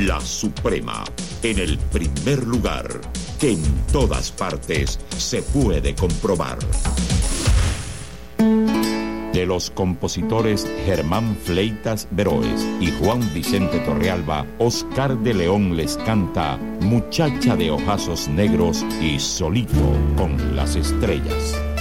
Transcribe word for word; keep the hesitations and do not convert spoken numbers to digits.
La Suprema, en el primer lugar, que en todas partes se puede comprobar. De los compositores Germán Fleitas Veroes y Juan Vicente Torrealba, Oscar de León les canta Muchacha de ojazos negros y Solito con las estrellas.